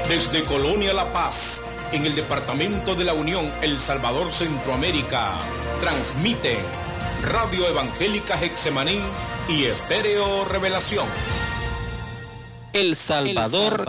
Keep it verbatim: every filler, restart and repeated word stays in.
Desde Colonia La Paz, en el departamento de la Unión, El Salvador, Centroamérica, transmiten Radio Evangélica Getsemaní y Estéreo Revelación. El Salvador,